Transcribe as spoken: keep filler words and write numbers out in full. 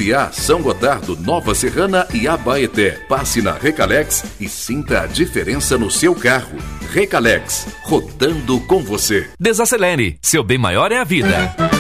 Ibiá, São Gotardo, Nova Serrana e Abaeté. Passe na Recalex e sinta a diferença no seu carro. Recalex, rodando com você. Desacelere, seu bem maior é a vida.